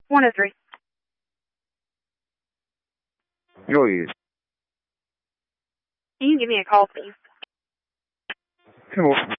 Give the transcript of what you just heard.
103. Go ahead. Can you give me a call, please? Come on.